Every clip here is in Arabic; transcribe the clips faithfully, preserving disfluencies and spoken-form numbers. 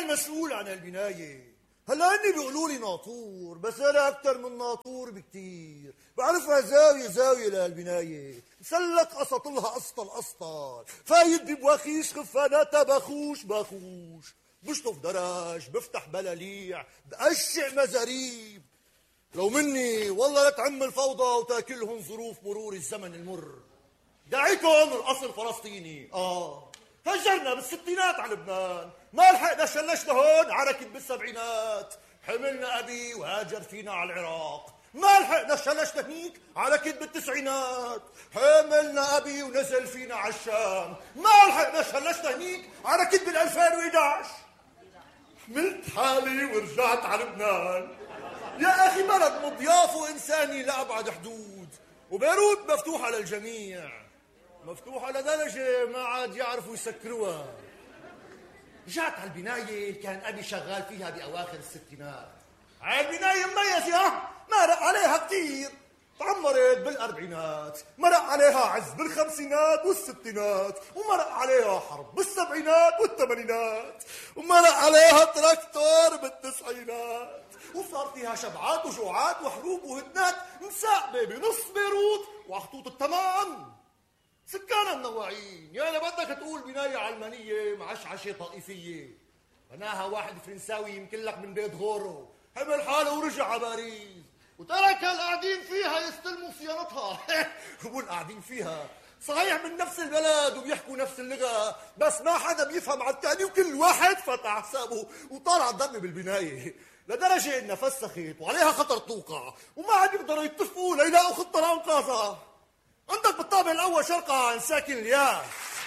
المسؤول عن البناية. هلا اني بيقولوا لي ناطور، بس انا اكثر من ناطور بكتير، بعرفها زاويه زاويه لهالبنايه، مسلك اسطلها اسطل اسطل، فايد ببواخيش خفاناتها بخوش بخوش، بشطف درج، بفتح بلاليع، بقشع مزاريب. لو مني والله لا تعم الفوضى وتاكلهم ظروف مرور الزمن المر. دعيتهم الاصل فلسطيني، اه هجرنا بالستينات على لبنان، ما لحقنا شلشنا هون عركت بالسبعينات، حملنا ابي وهاجر فينا على العراق، ما لحقنا شلشنا هنيك عركت بالتسعينات، حملنا ابي ونزل فينا على الشام، ما لحقنا شلشنا هنيك عركت بال ألفين وإحدى عشر. حملت حالي ورجعت على لبنان. يا اخي بلد مضياف وانساني لابعد حدود، وبيروت مفتوحه للجميع، مفتوحة لدرجة ما عاد يعرفوا يسكروها. رجعت على البناية اللي كان أبي شغال فيها بأواخر الستينات. هاي البناية مميزة، مرق عليها كتير، تعمرت بالأربعينات، مرق عليها عز بالخمسينات والستينات، ومرق عليها حرب بالسبعينات والثمانينات، ومرق عليها تراكتور بالتسعينات، وصار فيها شبعات وجوعات وحروب وهدنات مساقبة بنص بيروت وخطوط التمام. سكانها منوعين، يعني بدك تقول بناية علمانية معشعشة طائفية. بناها واحد فرنساوي يمكن لك من بيت غورو، حمل حاله ورجع على باريس، وترك القاعدين فيها يستلموا صيانتها. والقاعدين فيها صحيح من نفس البلد وبيحكوا نفس اللغة، بس ما حدا بيفهم على الثاني، وكل واحد فتح حسابه وطالع الضرب بالبناية، لدرجة انها فسخت وعليها خطر توقع، وما عاد يقدروا يتفقوا ليلاقوا خطة لانقاذها. عندك بالطابق الأول شرقة عن ساكن الياس.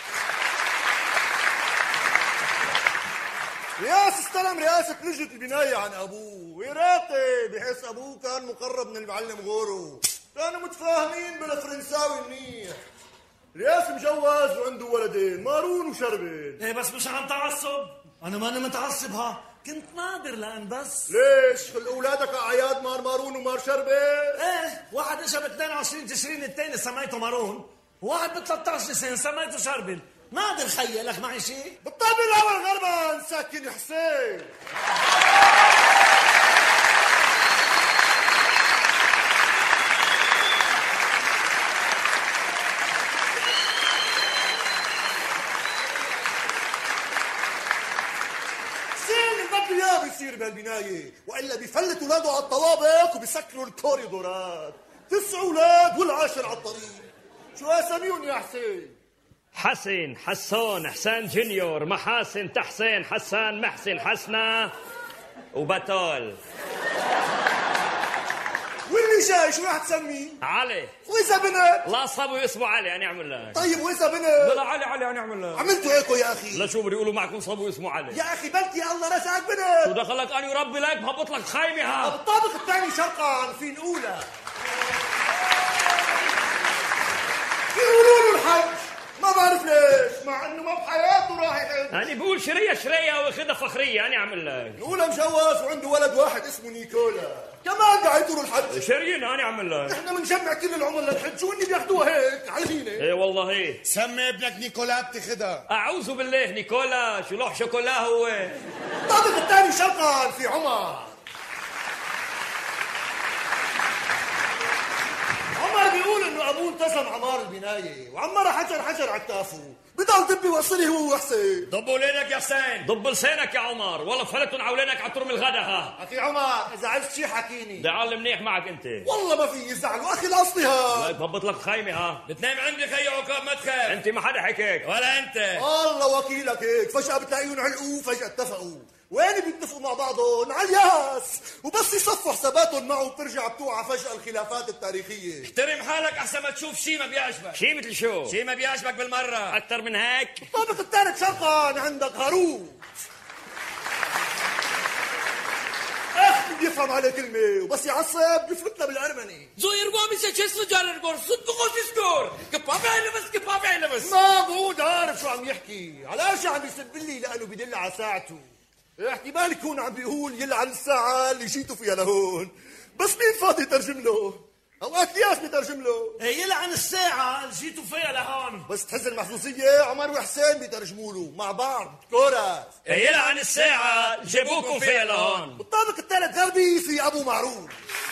الياس استلم رئاسة لجنة البناية عن أبوه، وراثي بحيث أبوه كان مقرب من المعلم غورو، كانوا متفاهمين بالفرنساوي منيح. الياس مجوز وعنده ولدين، مارون وشربل. ايه بس مش عم تعصب، أنا ماني متعصب، ها كنت نادر لأن بس. ليش؟ خل أولادك أعياد مار مارون ومار شربل؟ ايه، واحد اجى ب اثنين وعشرين تشرين الثاني سميته مارون، وواحد ب ثلاثة عشر سنة سميته شربل. نادر خيي، لك معي شيء؟ بالطابق الأول غربا ساكن حسين. بيصير بهالبناية، وإلا بيفلت أولاده على الطوابق وبيسكروا الكوريدورات. تسع أولاد والعاشر على الطريق. شو أساميهم يا حسين؟ حسن، حسون، حسان جونيور، محاسن، تحسين، حسان، محسن، حسنة وبتول. واللي جاي شو رح تسميه؟ علي. وإذا بنت؟ لا صابوا اسمه علي، أنا أعمل لك. طيب وإذا بنت؟ لا علی علی أنا أعمل لك. عملتوا هيكو يا أخي؟ لا شو بدي يقولوا معكم صابوا اسمه علي. يا أخي بلكي الله رزقك بنت. شو دخلك أنا يربي لك بهبط لك خايمة ها. بالطابق الثاني شرقا في نقولة. يقولوا له الحج، ما بعرف ليش، مع إنه ما بحياته راح يحج. أنا بقول شرية شرية وأخذها فخرية، أنا أعمل لك. نقولة مجوز وعنده ولد واحد اسمه نيكولا، كمان دعيتوا له الحج. شريين أنا أعمل لك. احنا بنجمع كل العمر للحج وإني بياخدوها هيك على الهينة. إيه والله هيك. سمي ابنك نيكولا بتاخدها. أعوذ بالله نيكولا، شو لوح شوكولا هو. الطابق الثاني شرقا في عمر. عمر بيقول انه ابوه انتزم عمار البنايه وعمرها حجر حجر على كتافه، بضل دبي وصلي هو وحسين. ضبوا لينك يا حسين، ضب لسانك يا عمر، والله فلتن عولينك على ترم الغدا ها. اخي عمر اذا عرفت شي حكيني. دعال منيح معك انت. والله ما في يزعلوا اخي الاصلي ها. لا بهبط لك خايمه ها. بتنام عندي خيي عقاب ما تخاف. انت ما حدا حكيك ولا انت. الله وكيلك هيك، فجأة بتلاقيهم علقوا فجأة اتفقوا. وين بيتفقوا مع بعضهم؟ على الياس، وبس يصفوا حساباتهم معه بترجع بتوعى فجأة الخلافات التاريخية. احترم حالك احسن ما تشوف شيء ما بيعجبك. شيء مثل شو؟ شيء ما بيعجبك بالمرة. أكثر من هيك؟ الطابق الثالث شرقا عندك هاروت. اخ بيفهم عليه كلمة وبس يعصب بيفرتنا بالأرمني. زوير قومي شو جارر قور صدق قوس سكور. كبابي علبس كبابي علبس. ما بود عارف شو عم يحكي، علاش عم يسب لي لأنه بدل على ساعته. احتمال يكون عم بيقول يلعن الساعة اللي جيتوا فيها لهون، بس مين فاضي يترجم له؟ اوقات ياس بترجم له. إيه يلعن الساعة اللي جيتوا فيها لهون. بس تحز المحظوظية عمر وحسين بيترجموا له مع بعض كورس. يلعن الساعة اللي جابوكم فيها لهون. بالطابق الثالث غربي في ابو معروف.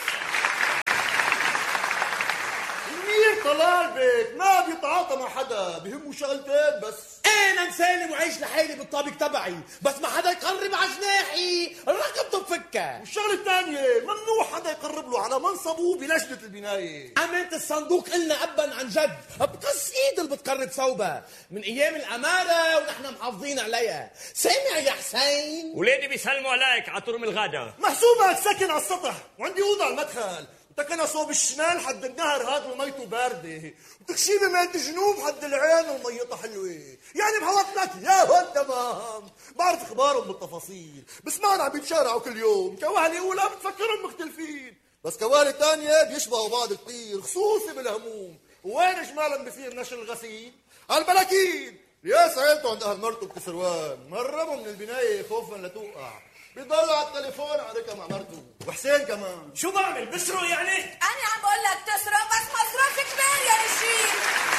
منير طلال بيك ما بيتعاطى مع حدا، بهمه شغلتين بس. انا مسالم وعيش لحالي بالطابق تبعي، بس ما حدا يقرب على جناحي رقبته بفكه. والشغله الثانيه ممنوع حدا يقرب له على منصبه بلجنه البنايه. امانه الصندوق قلنا ابا عن جد بقص ايد اللي بتقرب ثوبها من ايام الاماره ونحن محافظين عليها. سامع يا حسين؟ ولادي بيسلموا عليك على طرم الغدا. محسوبك ساكن على السطح وعندي اوضه على المدخل، وتكنا صوب الشمال حد النهر هذا وميته بارده، وتكشيبه مالت الجنوب حد العين وميتها حلوه، يعني بحوطنك يا ولد تمام. بعرف اخبارهم بالتفاصيل، بسمعنا عم بيتشارعوا كل يوم، كوالي اولى بتفكرهم مختلفين، بس كوالي ثانيه بيشبهوا بعض كثير خصوصي بالهموم. وين جمالا بصير نشر الغسيل؟ على البلاكين. يا سألته عند اهل مرته بكسروان، مرموا من البنايه خوفا لتوقع، بيضل على التليفون عليك مع مرته. وحسين كمان. شو بعمل؟ بسرق يعني؟ أنا عم بقول لك تسرق بس مصروف كبير يا رجيم.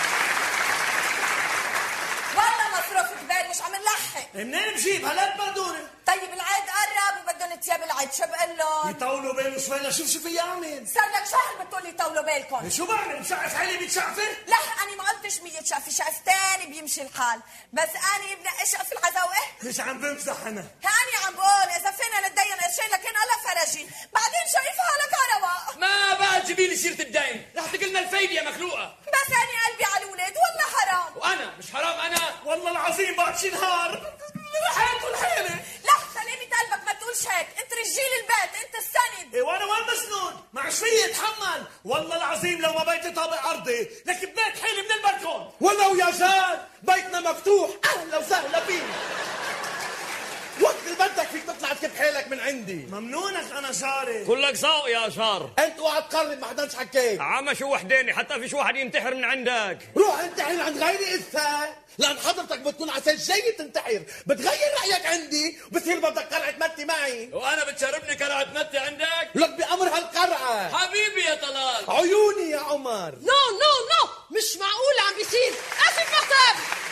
والله مصروف كبير مش عم نلحق. منين بجيب؟ هلا بردوني. طيب العيد قرب وبدهم تياب العيد، شو بقول لهم؟ يطولوا باله شوي لشوف شو في يعمل. صار لك شهر بتقول لي طولوا بالكم. شو بعمل؟ مشعف حالي بيتشعفي؟ لا أنا ما قلتش مية شقفة، شقف تاني بيمشي الحال، بس أنا بدي أشقف العزاوة. مش عم بمزح أنا. أنا عم بقول إذا فينا نتدين قرشين لكن الله فرجي، بعدين شايفها لك عربة. ما بقى تجيبي لي سيرة الدين، رح تقلنا الفايدة يا مخلوقة. بس أنا قلبي على الولاد والله حرام. وأنا مش حرام أنا؟ والله العظيم بعد شي نهار رحت والحيلة. لا سلامة قلبك ما تقولش هيك، أنت رجيل البيت، أنت السند. إيه وأنا وين مسنون؟ مع شوية يتحمل. والله العظيم لو ما بيتي طابق أرضي لك بيت حيلي من البلكون. ولو يا جاد بيتنا مفتوح، اهلا وسهلا فيك. وقت اللي بدك فيك تطلع تكب حالك من عندي. ممنونك أنا جاري. كلك ذوق يا شار. انت اوعى تقرب، ما حداش حكيك. عم شو وحداني حتى فيش واحد ينتحر من عندك. روح انتحر عند غيري إسا، لأن حضرتك بتكون عسل جاي تنتحر، بتغير رأيك عندي بتصير بدك قرعة متي معي. وأنا بتشربني كرعة متي عندك؟ لك بأمر هالقرعة. حبيبي يا طلال. عيوني يا عمر. نو نو نو مش معقول عم بيصير. اسف مختار.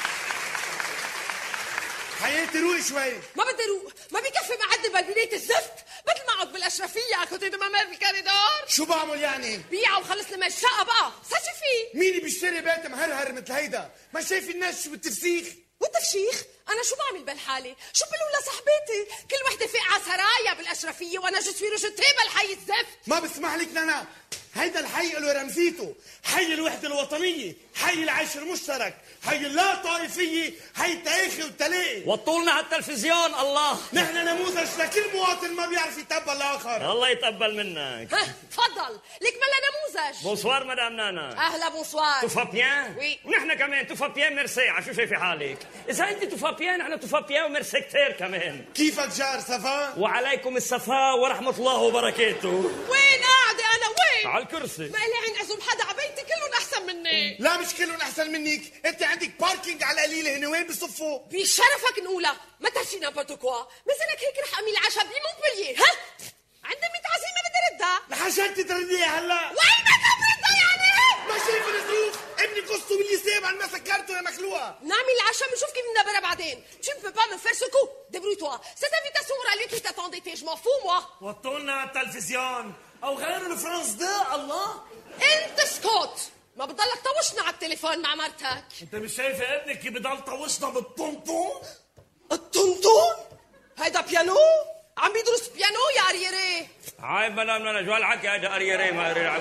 حياتي روقي شوي. ما بدي روق، ما بكفي معدل بالبناية الزفت، بدل ما اقعد بالاشرفيه على كنت ممر بالكوريدور. شو بعمل يعني؟ بيع وخلص لما الشقه بقى، سجل فيه. مين بيشتري بيت مهرهر مثل هيدا؟ ما شايف الناس شو بالتفسيخ؟ والتفشيخ؟ انا شو بعمل بهالحاله؟ شو بقولوا لصاحبتي؟ كل وحده فقعه سرايا بالاشرفيه وانا جوز في رجل بالحي الزفت. ما بسمح لك نانا، هيدا الحي له رمزيته، حي الوحدة الوطنية، حي العيش المشترك، حي اللا طائفية، حي التاريخي والتلاقي. وطولنا هالتلفزيون الله. نحن نموذج لكل مواطن ما بيعرف يتقبل الآخر. الله يتقبل منك. ها تفضل، ليك ملا نموذج. بونسوار مدام نانا. اهلا بونسوار. توفا بيان؟ وي. ونحن كمان توفا بيان ميرسي. على شو شايفه حالك؟ إذا أنت توفا بيان نحن توفا بيان وميرسي كتير كمان. كيفك جار صفا؟ وعليكم الصفاء ورحمة الله وبركاته. وين قاعده انا وين؟ على الكرسي. ما لي عين عزم حدا على بيتي كلهم احسن مني. لا مش كلهم أحسن منك، أنت عندك باركينج على القليلة، هن وين بصفوا؟ بشرفك نقولها، ما تحكي نابورت كوا، مثلك هيك رح اعمل العشاء بمونبلييه، ها؟ عندي ميت عزيمه بدي ردها. لحشان ترديها هلا؟ وين بدي بردها يعني؟ ما شايف الظروف؟ ابني قصته باليسام عن ما سكرته يا مخلوقة. نعمل العشاء بنشوف كيف بندبرها بعدين. Tu ne peux pas me faire ce coup. Débrouille-toi. Cette invitation orale qui t'attendait, je m'en fous moi. وطولنا على التلفزيون او غيروا الفرنس ده. الله انت اسكت. ما بضلك طوشنا على التليفون مع مرتك. انت مش شايفه ابنك كيف بضل طوشنا بالطنطون؟ الطنطون؟ هيدا بيانو؟ عم بيدرس بيانو يا اريري. عيب مدام نانا شو هالحكي هيدا اريري ما اريري.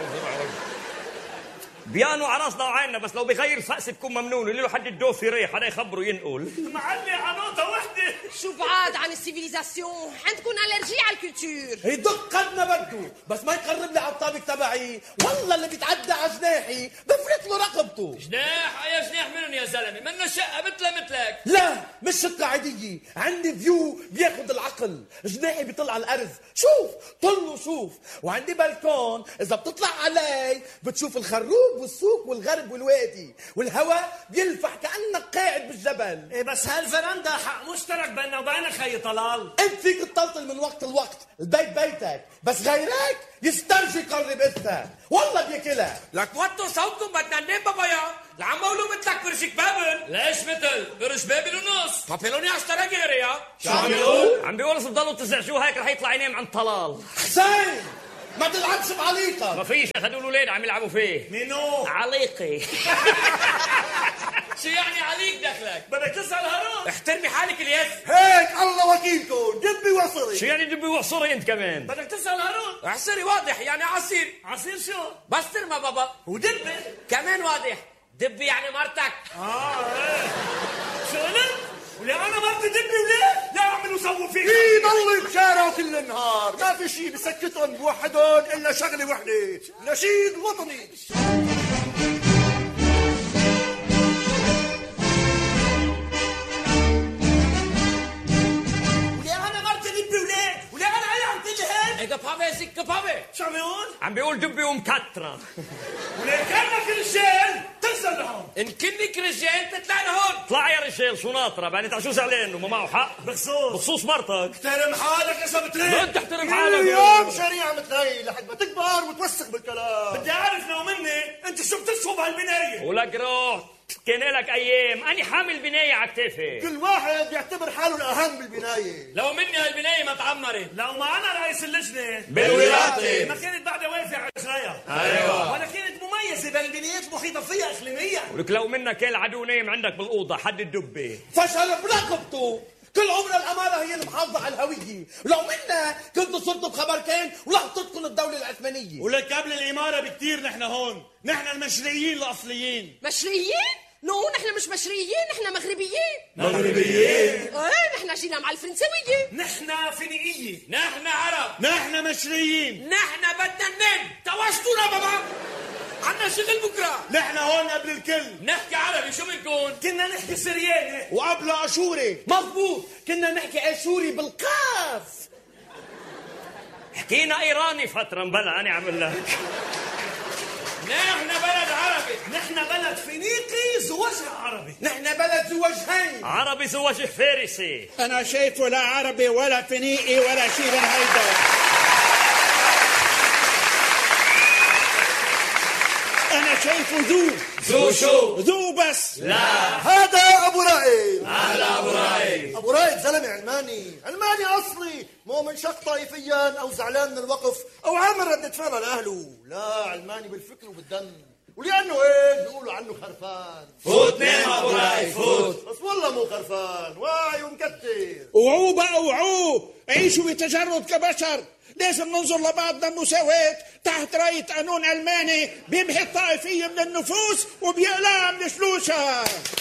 بيانو على راسنا وعيننا، بس لو بغير فأس بكون ممنون. اللي له حد الدو في ريح حدا يخبره ينقل. معلي على نقطه وحده. شو بعاد عن السيفيليزاسيون، عندكم الرجي على الكولتور. يدق قد ما بده، بس ما يقرب لي على الطابق تبعي. والله اللي بيتعدى على جناحي بفرط له رقبته. جناح يا جناح منهم يا زلمه، منا شقه مثلها مثلك. لا مش شقة عادية، عندي فيو بياخد العقل، جناحي بيطلع على الأرض، شوف طل وشوف، وعندي بالكون إذا بتطلع علي بتشوف الخروب والسوق والغرب والوادي، والهواء بيلفح كأنك قاعد بالجبل. ايه بس هالفرندا حق مشترك بيننا وبينك خي طلال. انت فيك تطلطل من وقت لوقت، البيت بيتك، بس غيرك يسترجي قرب إثة والله بياكلها. لك وطوا صوتكم بدنا ننام بابايا. العم مولو مثلك برشك بابل. ليش مثل؟ برش بابل ونص. بابلوني اشترى غيري يا. شو عم بيقول؟ عم بيقول اذا بضلوا تزعجوه هيك رح يطلع ينام عند طلال. حسين ما تلعبش بعليقة. ما فيش هدول الاولاد عم يلعبوا فيه. مينو عليقي. شو يعني عليك دخلك؟ بدك تسأل هارون. احترمي حالك الياس. هيك الله وكيلكم دبي وصري. شو يعني دبي وعصري انت كمان؟ بدك تسأل هارون. عصيري واضح يعني عصير. عصير شو؟ بسترمى بابا. ودبي كمان واضح. دبي يعني مرتك. اه ايه شو قلت؟ وليه انا مرتي دبي وليه؟ لا يعملوا سووا فيك. في ضل بشارعه كل النهار ما في شيء بسكتهم بوحدهم الا شغله وحده نشيد وطني. شو عم يقول؟ عم بيقول دبي ومكترة. وليه كانك رجال تنزل لهون. ان كنك رجال تطلع لهون. اطلع يا رجال شو ناطرة بعدين انت شو زعلان وما معه حق؟ بخصوص بخصوص مرتك. احترم حالك اذا بتريد. ما انت احترم كل حالك. يوم شريعه مثل هي لحد ما تكبر وتوسخ بالكلام. بدي اعرف لو مني انت شو بتشرب بهالبنايه؟ ولك روح كان لك ايام اني حامل بنايه على كتافي. كل واحد يعتبر حاله الاهم بالبنايه. لو مني هالبنايه ما تعمرت. لو معنا رئيس اللجنه بالولاية ما كانت بعدها واقفه على رجليها. ايوه ولا كانت مميزه بين بنيات محيطه فيها اقليميا. ولك لو منك كان العدو نايم عندك بالاوضه حد الدبه. فشل برقبته. كل عمر الأمارة هي المحافظة على الهوية. ولو منا كنتوا صرتوا بخبركين ولقطتكم الدولة العثمانية. ولك قبل الإمارة بكتير نحن هون. نحن المشريين الأصليين. مشريين؟ نو نحن مش مشريين، نحن مغربيين. مغربيين؟ ايه نحن جينا مع الفرنسوية. نحن فينيقية. نحن عرب. نحن مشريين. نحن بدنا ننام. توشتونا بابا. عنا شغل بكره. نحن هون قبل الكل. نحكي عربي شو منكم؟ كنا نحكي سرياني وقبل اشوري. مضبوط كنا نحكي اشوري بالقاف. حكينا ايراني فتره مبلا انا عم لك. نحن بلد عربي. نحن بلد فينيقي زوجها عربي. نحن بلد ذو وجهين. عربي ذو وجه فارسي. انا شايفه لا عربي ولا فينيقي ولا شيء من هيدا. انا شايفه ذو. ذو شو؟ ذو بس. لا هذا ابو رائد. اهلا ابو رايد. ابو رائد زلمه علماني علماني اصلي مو منشق طائفيا او زعلان من الوقف او عامل ردة فعل لاهله. لا علماني بالفكر وبالدم ولانه هيك بيقولوا عنه خرفان. فوت نام ابو رايد فوت. بس والله مو خرفان واعي ومكتر. وعوه بقى وعوه عيشوا بتجرد كبشر. لازم ننظر لبعضنا المساواة تحت راية قانون ألماني بيمحي الطائفية من النفوس وبيقلعها من شلوشها.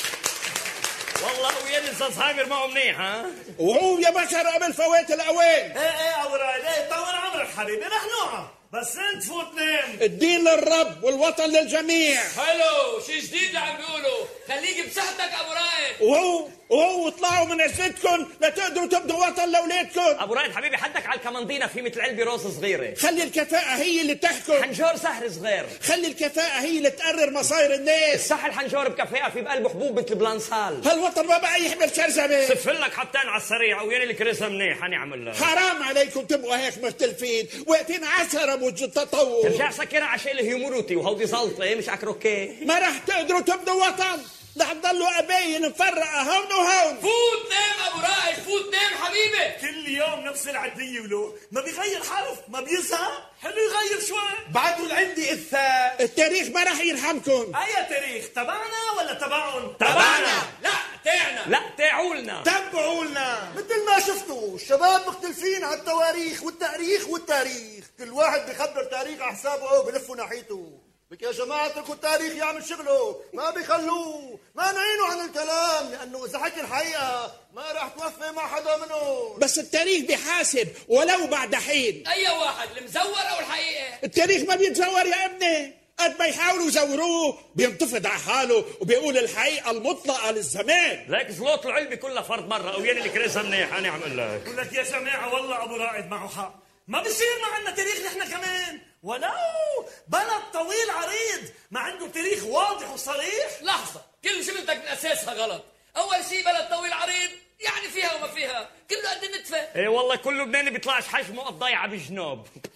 والله ويا الزهايمر معه منيح ها؟ وعوه يا بشر قبل فوات الأوان. ايه ايه ابو رائد ايه طول عمرك حبيبي رح نوعى بس انت فوت نام. الدين للرب والوطن للجميع. حلو شي جديد اللي عم بيقولوا. خليك بصحتك ابو رائد. وهو وهو اطلعوا من عزتكم لتقدروا تبنوا وطن لاولادكم. ابو رايد حبيبي حدك على الكمندينه في مثل علبه روز صغيره. خلي الكفاءة هي اللي تحكم. حنجور سهر صغير. خلي الكفاءة هي اللي تقرر مصاير الناس. السحل حنجور بكفاءه في بقلبه حبوب مثل بلانسال. هالوطن ما بقى يحمل شرزمة. سفلك حتان على السريع وياني الكريسة منيح انا عمل لك. حرام عليكم تبقوا هيك مختلفين وقتين عسرة بوجه التطور. ترجع سكرها عشان الهيومونيتي وهودي زلطه مش عكروكي. ما رح تقدروا تبنوا وطن. رح تضلوا قبايل مفرقة هون وهون. فوت نام ابو رائد فوت نام حبيبي. كل يوم نفس العدية ولو ما بيغير حرف ما بيزهق. حلو يغير شوي. بعدوا عندي إثاء. التاريخ ما رح يرحمكم. اي تاريخ تبعنا ولا تبعهم؟ تبعنا. لا تاعنا. لا تاعولنا. تبعوا لنا. مثل ما شفتوا الشباب مختلفين على التواريخ والتاريخ والتاريخ. كل واحد بيخبر تاريخ على حسابه بلفوا ناحيته. بك يا جماعة اتركوا التاريخ يعمل شغله ما بيخلوه ما نعينوا عن الكلام لأنه إذا حكي الحقيقة ما راح توفي مع حدا منهم. بس التاريخ بيحاسب ولو بعد حين. اي واحد المزور او الحقيقه. التاريخ ما بيتزور يا ابني. قد ما يحاولوا يزوروه بينتفض على حاله وبيقول الحقيقة المطلقة للزمان. ليك زلوط العلبة كلها فرد مرة او ياني الكريسة منيح انا عمل لك. بقول لك يا جماعة والله ابو رائد معه حق. ما بصير ما عندنا تاريخ نحن كمان ولو بلد طويل عريض ما عنده تاريخ واضح وصريح. لحظه كل شغلتك من اساسها غلط. اول شيء بلد طويل عريض يعني فيها وما فيها كله قد النتفه. ايه والله كل لبناني بيطلعش حجمه قد ضيعه بجنوب.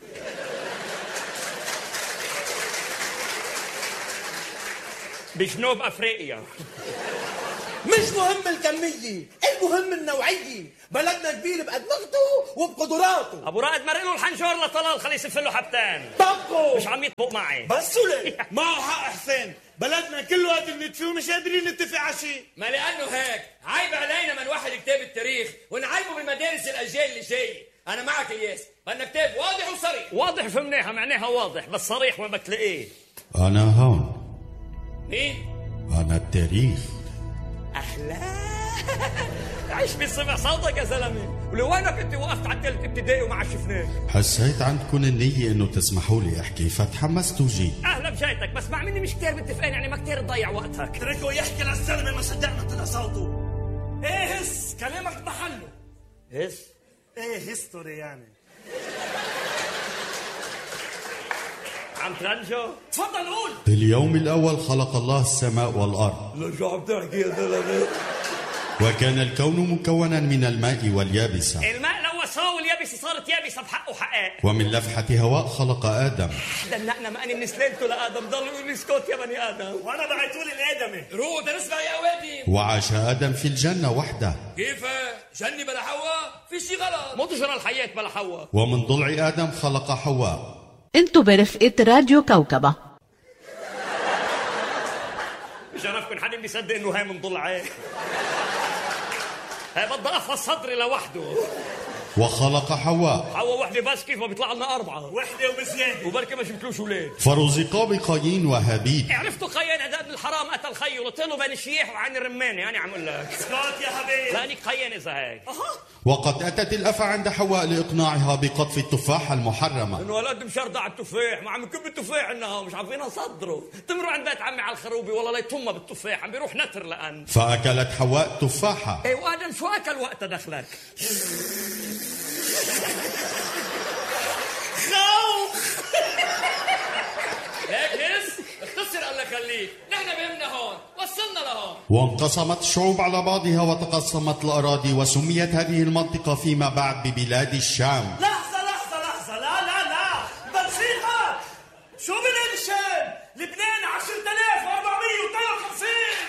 بجنوب افريقيا. مش مهم الكمية، المهم النوعية. بلدنا كبير بأدمغته وبقدراته. ابو رائد مرق له الحنجور لطلال خليه يسف له حبتان. طبقه مش عم يطبق معي. بس ليه؟ معه حق حسين، بلدنا كله قادر نتفق ومش قادرين نتفق على شيء. ما لانه هيك عيب علينا من واحد كتاب التاريخ ونعيبه بالمدارس الاجيال اللي جايه. انا معك اياس، بدنا كتاب واضح وصريح. واضح فهمناها معناها واضح، بس صريح وين بتلاقيه. انا هون. مين؟ انا التاريخ. اهلا عيش بسمع صوتك يا زلمه. ولوينك انت وقفت على الثالث ابتدائي وما عشفناك؟ حسيت عندكم النية انه تسمحوا لي احكي فتحمست وجيت. اهلا بجايتك، بس مع مني مش كتير متفقين، يعني ما كتير تضيع وقتك. اتركه يحكي للزلمه ما صدقنا طلع صوته. ايه هس كلامك بحله. هس؟ ايه هيستوري يعني. عم ترنجو؟ تفضل قول. اليوم الاول خلق الله السماء والارض. لا شو عم تحكي يا زلمه؟ وكان الكون مكونا من الماء واليابسة. الماء لو سوا واليابسة صارت يابسة بحقه حقائق. ومن لفحة هواء خلق آدم. دنقنا ما أنا من سلالته لآدم ضل يقول لي اسكت يا بني آدم. وأنا بعتولي الآدمي. روح تنسمع يا أوادي. وعاش آدم في الجنة وحده. كيف؟ جنة بلا حواء؟ في شي غلط. مو تجرى الحياة بلا حواء. ومن ضلع آدم خلق حواء. انتو برفقة راديو كوكبة. مش عرفكن حد بيصدق إنه هاي من ضلعين. هاي بدها قفص صدري لوحده. وخلق حواء. حواء وحده بس كيف ما بيطلع لنا أربعة. وحده وبزيادة. وبركي ما جبتلوش ولاد. فرزقا بقايين وهابيل. عرفتوا قايين هذا ابن الحرام قتل خيه وطلوا بين الشيح وعين الرمانة. أنا عم أقول لك. اسكت يا حبيبي. لا أنيك قايين إذا هيك. وقد أتت الأفة عند حواء لإقناعها بقطف التفاحة المحرمة. إنه ولد مشردة على التفاح، ما عم يكب التفاح عندها مش عارفين صدره. تمروا عند بيت عمي على الخروبي والله لا يتمها بالتفاح، عم بيروح نتر لأن. فأكلت حواء تفاحة. إيه وآدم شو أكل وقتها دخلك؟ خوخ. هيك هس؟ اختصر الله يخليك، نحن بهمنا هون، وصلنا لهون. وانقسمت الشعوب على بعضها وتقسمت الأراضي وسميت هذه المنطقة فيما بعد ببلاد الشام. لحظة لحظة لحظة لا لا لا دقيقة. شو بلاد الشام؟ لبنان عشرة آلاف وأربعمية وثلاثة وخمسين.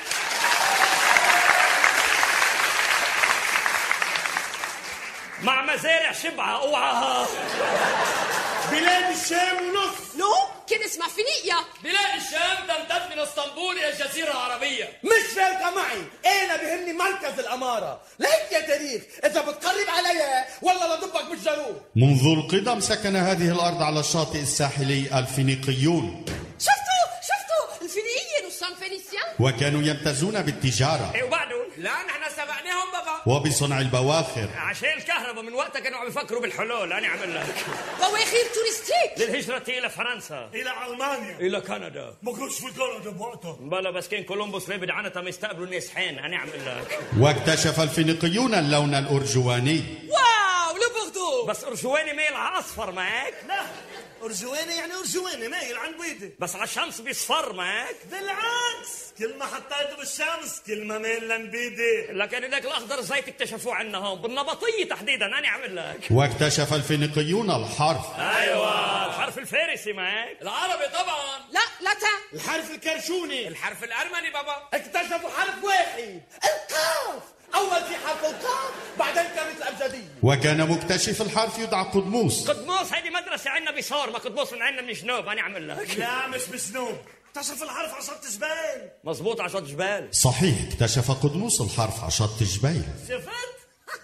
مع مزارع شبعة اوعى. بلاد الشام ونص. نو كان اسمها فينيقيا. بلاد الشام تمتد من اسطنبول الى الجزيره العربيه. مش فارقة معي، انا بهمني مركز الامارة. لهيك يا تاريخ اذا بتقرب عليا والله لضبك بالجروح. منذ القدم سكن هذه الأرض على الشاطئ الساحلي الفينيقيون. شفتوا شفتوا الفينيقيين والسان فينيسيان. وكانوا يمتازون بالتجارة. ايه وبعده؟ لا نحن سبقناهم بابا. وبصنع البواخر. عشان الكهرباء من وقتها كانوا عم يفكروا بالحلول. أنا عم لك بواخير تورستيك للهجرة إلى فرنسا، إلى ألمانيا، إلى كندا. ما كنتش في كندا بوقتها. بلا بس كان كولومبوس ليه بدعنتها ما يستقبلوا الناس حين. أنا عم لك. واكتشف الفينيقيون اللون الأرجواني. واو لبغدو. بس أرجواني ميل على أصفر معك؟ لا أرجواني يعني أرجواني مايل عن بيضة. بس على الشمس بيصفر معك؟ بالعكس كل ما حطيته بالشمس كل ما ميل لنبيضة. لكن هذاك الأخضر زيت اكتشفوه عنا هون بالنبطية تحديدا. أنا عم لك. واكتشف الفينيقيون الحرف. أيوة الحرف الفارسي معك. العربي طبعا. لا لا تا الحرف الكرشوني. الحرف الارمني بابا. اكتشفوا حرف واحد، القاف. اول في حرف القاف بعدين كانت الابجديه. وكان مكتشف الحرف يدعى قدموس. قدموس هيدي مدرسة عنا بصور، ما قدموس من عنا من جنوب. أنا عم لك. لا مش بسنوب، اكتشف الحرف على شط جبال. مزبوط على شط جبال. صحيح اكتشف قدموس الحرف على شط جبيل. شفت؟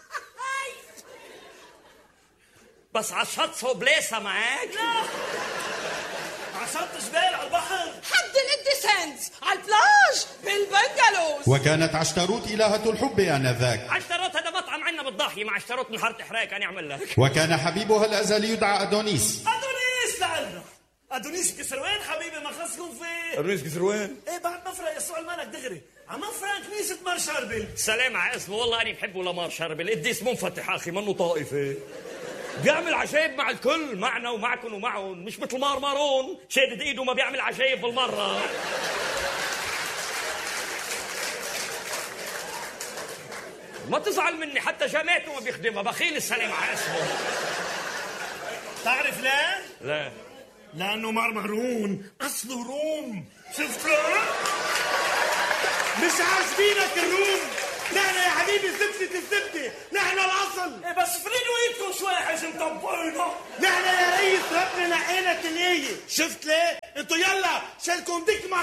بس على الشط صوبليسة معك؟ لا على شط جبال على البحر. حد الديسنت على البلاج بالبنجلوز. وكانت عشتروت إلهة الحب آنذاك. عشتروت هذا مطعم عنا بالضاحية مع عشتروت من حارة حراك. أنا أعمل لك. وكان حبيبها الأزلي يدعى أدونيس. أدونيس لعنا. أدونيس كسروان حبيبي ما خصكم فيه. أدونيس كسروان؟ إيه بعد مفرق يسوع الملك دغري على مفرق كنيسة مار شربل. سلام على اسمه والله أنا بحبه لمار شربل. قديس منفتح أخي منه طائفة. بيعمل عجايب مع الكل معنا ومعكم ومعهم، مش مثل مار مارون شادد ايده ما بيعمل عجايب بالمرة. ما تزعل مني حتى جاماته ما بيخدمها. بخيل السلام على اسمه. تعرف ليه؟ لا لأنه مرمرون أصله روم. شفت له؟ مش عاجبينك الروم؟ نحن يا حبيبي زبدة الزبدة، نحن الأصل. إيه بس فريدوا ايدكم شوي حيث مطبقينا. نحن يا ريس ربنا نقينا تنقية. شفت ليه؟ انتوا يلا شالكم دكمة.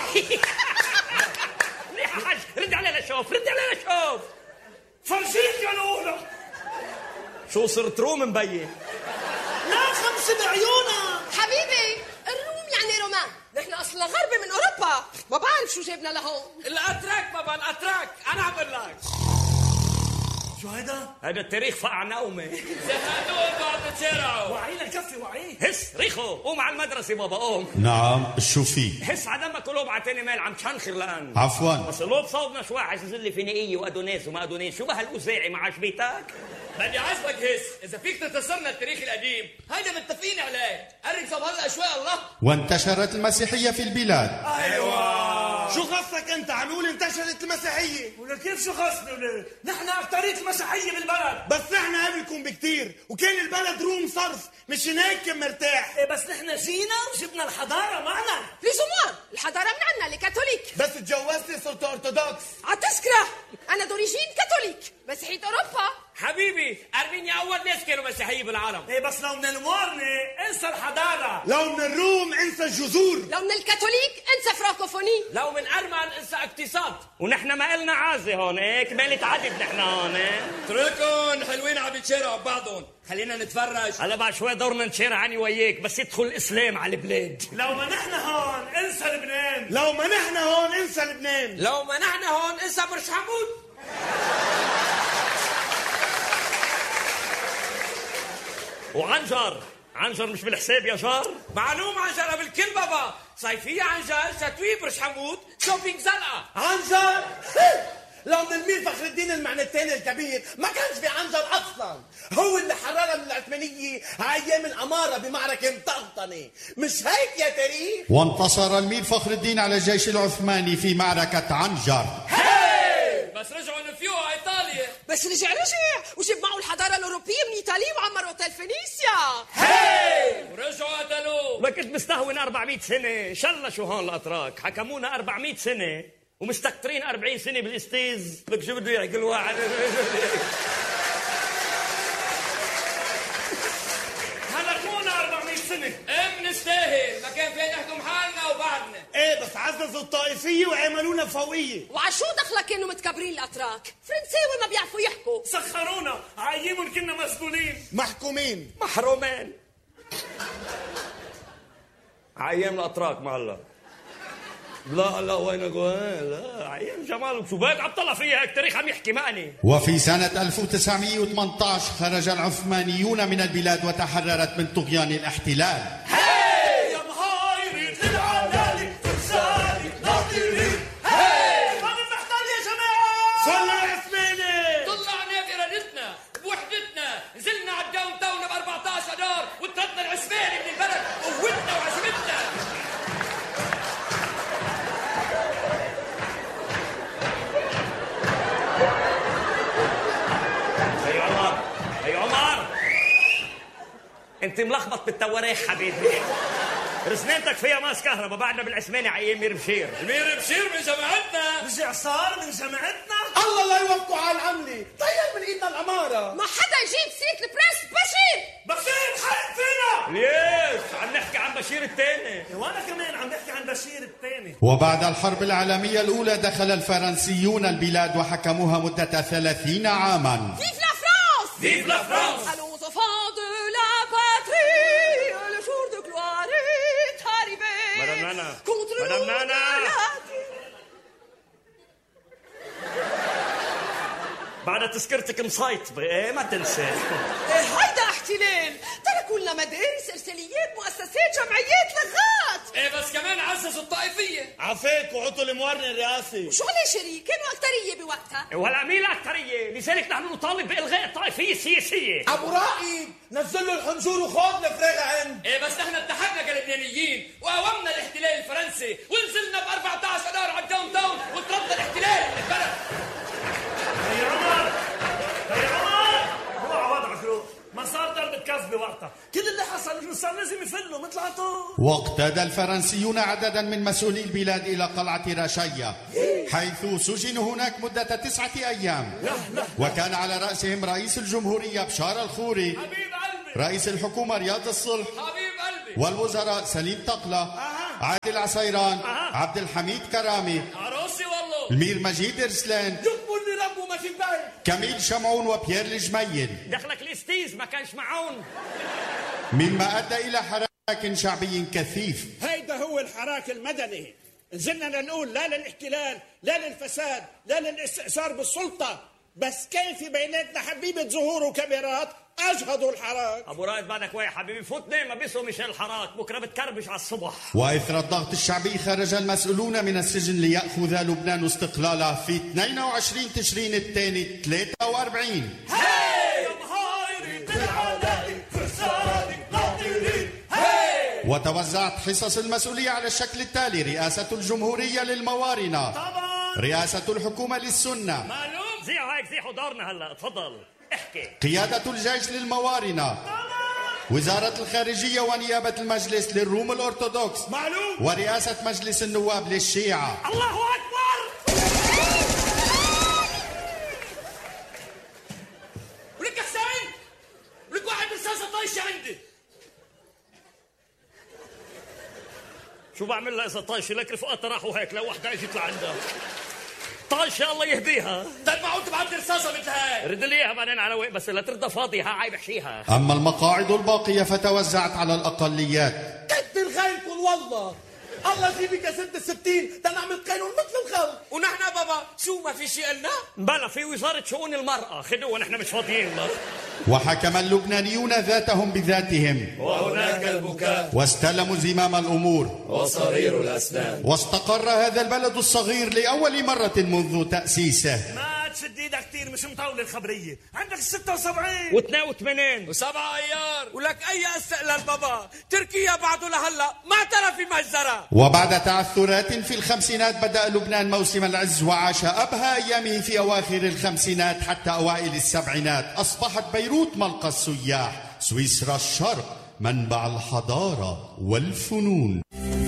ليه حاج؟ رد علينا شوف، رد علينا شوف. فرجيك يا الأولى. شو صرت روم مبين؟ لا خمسة بعيونها. حبيبي الروم يعني رومان، نحن اصلا غربي من اوروبا، ما بعرف شو جابنا لهون. الاتراك بابا الاتراك، انا عم بقول لك. شو هيدا؟ هذا التاريخ فقع نومي. زهقتوا بعد تشارعوا. وعينا كفي وعي. هس ريخو قوم على المدرسة بابا قوم. نعم شو في؟ هس على دمك قلوب على تاني ميل عم تشنخر الآن. عفوا بس قلوب صوبنا شوي عايز لي فينيقية وأدونيس وما أدونيس. شو بهالأوزاعي ما عجبيتك؟ بدي عزبك هس، إذا فيك تنتصرنا التاريخ القديم، هيدا متفقين عليه، قرب صوب هلا شوي الله. وانتشرت المسيحية في البلاد. شو خصك انت؟ عم نقول انتشرت المسيحية. ولا كيف شو خصني ولا؟ نحن أكترية المسيحية بالبلد. بس نحن قبلكم بكتير، وكان البلد روم صرف، مش هناك كان مرتاح. إيه بس نحن جينا وجبنا الحضارة معنا. لزموان الحضاره من عنا الكاثوليك. بس اتجوزتي صرت ارثوذكس. عتسكره انا دوريجين كاثوليك، مسيحيه اوروبا. حبيبي أرمينيا أول ناس كانوا مسيحية بالعالم. إيه بس لو من المورنة انسى الحضارة. لو من الروم انسى الجذور. لو من الكاثوليك انسى فرانكوفوني. لو من أرمن انسى اقتصاد. ونحن ما إلنا عازة هون هيك مالت عدد نحن هون. اتركون حلوين عم يتشارعوا ببعضهم، خلينا نتفرج. هلا بعد شوي دورنا نشارع أنا وياك بس يدخل الإسلام على البلاد. لو ما نحن هون انسى لبنان. لو ما نحن هون انسى لبنان. لو ما نحن هون انسى برج حمود. وعنجر عنجر مش بالحساب يا جار. معلوم عنجر بالكل بابا، صيفية عنجر، شتوي برج حمود، شوبينج زلقة. عنجر؟ لو من المير فخر الدين المعنتين الكبير ما كانش في عنجر اصلا، هو اللي حررها من العثمانيه ايام الاماره بمعركه مطغطنه، مش هيك يا تاريخ؟ وانتصر المير فخر الدين على الجيش العثماني في معركة عنجر. بس رجعوا نفيوها ايطاليا. بس رجع رجع وجيب معه الحضاره الاوروبيه من ايطاليا وعمر اوتيل فينيسيا. هي ورجعوا قتلوه. ما كنت مستهون أربعمية سنة، شلا شو هون الأتراك حكمونا أربعمية سنة ومستكترين أربعين سنة بالاستيز. لك شو بده يعقل واحد. هلكونا أربعمية سنة. ام نستاهل، ما كان فينا نحكم حالنا وبعدنا. ايه بس عززوا الطائفيه وعملونا فوقيه. وعشو دخلك كانوا متكبرين الاتراك؟ فرنساوي ما بيعرفوا يحكوا. سخرونا عايمون كنا مسؤولين محكومين محرومين. عيام الأتراك معلق. لا لا وينك وين؟ لا عيام جمال شو بك عم طلع فيها هيك تاريخ عم يحكي معني. وفي سنة ألف وتسعمئة وثمانية عشر خرج العثمانيون من البلاد وتحررت من طغيان الاحتلال. هاي يا مهايري طلع لالي فرساني ناطرين. هاي ما بنحتل يا جماعة. صلى العثماني. طلعنا بإرادتنا بوحدتنا، نزلنا على الداون تاون ب أربعة عشر اذار وطردنا العثماني من البلد، قوتنا وعزيمتنا. هي عمر هي عمر انت ملخبط بالتواريخ حبيبي. رسنتك فيها ماس كهرباء بعدنا بالعثماني عيام مير بشير. مير بشير من جماعتنا. رجع صار من جماعتنا. الله لا يوفقه على العمله، طير من ايدنا الاماره. ما حدا يجيب سيره البرنس بشير. بشير حق فينا. ليش عم نحكي عن بشير الثاني وانا كمان عم بحكي عن بشير الثاني. وبعد الحرب العالمية الأولى دخل الفرنسيون البلاد وحكموها مدة ثلاثين عاما. فيف لا فرانس. فيف لا فرانس. Allons enfants de la patrie, le jour de gloire est arrivé. Madame Nana. Contre Madame nous Nana. de la... بعد تذكرتك مسيطبة ايه ما تنسى. إيه هيدا احتلال، تركوا لنا مدارس، ارساليات، مؤسسات، جمعيات، لغات. ايه بس كمان عززوا الطائفية. عفاك وعطوا المورن الرئاسي. وشو عليه شريك؟ كانوا اكترية بوقتها. وهلا مين الأكثرية؟ لذلك نحن نطالب بإلغاء الطائفية السياسية. ابو رائد نزل له الحنجور وخذ الفراغ عند. ايه بس نحن اتحدنا كلبنانيين وقاومنا الاحتلال الفرنسي ونزلنا ب أربعة عشر اذار على الداون تاون وطردنا الاحتلال من البلد. يا عمر يا عمر روح وضعك روح. ما صار ضربة كف بوقتها، كل اللي حصل انه صار لازم يفلوا مثل عطار. واقتاد الفرنسيون عددا من مسؤولي البلاد إلى قلعة راشيا، حيث سجنوا هناك مدة تسعة أيام. وكان على رأسهم رئيس الجمهورية بشار الخوري، حبيب قلبي، رئيس الحكومة رياض الصلح، حبيب قلبي، والوزراء سليم طقلة، عادل عسيران، عبد الحميد كرامي، عروسي والله، المير مجيد ارسلان، يقبلني ربه ما في بالي، كميل شمعون وبيير الجميل. دخلك الاستيز ما كانش معون، مما أدى إلى حراك شعبي كثيف. هيدا هو الحراك المدني. نزلنا لنقول لا للاحتلال، لا للفساد، لا للاستئثار بالسلطة، بس كان في بيناتنا حبيبة زهور وكاميرات أجهضوا الحراك. ابو رائد بعدك ويا حبيبي فوتني ما بيسوى مش الحراك، بكره بتكربش على الصبح. وإثر الضغط الشعبي خرج المسؤولون من السجن ليأخذ لبنان استقلاله في اثنين وعشرين تشرين الثاني ثلاثة وأربعين. هاي مهايري بالعدائي فرسانك ناطرين. هاي وتوزعت حصص المسؤولية على الشكل التالي: رئاسة الجمهورية للموارنة، طبعا، رئاسة الحكومة للسنة، معلوم زيعوا هيك زيحوا دارنا هلا، تفضل احكي. قيادة الجيش للموارنة، وزارة الخارجية ونيابة المجلس للروم الأرثوذكس، معلوم، ورئاسة مجلس النواب للشيعة. الله أكبر. ولك حسين، ولك واحد رصاصة طايشة عندي. شو بعمل لها اذا طايشه؟ لك رفقاتها راحوا هيك، لو وحده اجت لعندها طايشه الله يهديها. طيب ما قلت بعد رصاصة مثل هاي. رد لي اياها بعدين على وين، بس لا تردها فاضيه ها عيب احشيها. أما المقاعد الباقية فتوزعت على الأقليات. كتر خيركم والله، الله يجيبك يا ست الستين تنعمل قانون مثل الخلق. ونحن بابا شو ما في شيء قلنا؟ بلا في وزاره شؤون المراه، خدوها نحن مش فاضيين لك. وحكم اللبنانيون ذاتهم بذاتهم، وهناك البكاء، واستلموا زمام الأمور، وصرير الأسنان، واستقر هذا البلد الصغير لأول مرة منذ تأسيسه. ما تشد ايدك كثير، مش مطولة الخبرية. عندك ستة وسبعين واثنين وثمانين وسبعة ايار، ولك اي استقلال بابا. تركيا بعده لهلا ما اعترف بمجزرة. وبعد تعثرات في الخمسينات بدأ لبنان موسم العز، وعاش أبهى أيامه في أواخر الخمسينات حتى أوائل السبعينات. أصبحت بيروت ملقى السياح، سويسرا الشرق منبع الحضارة والفنون.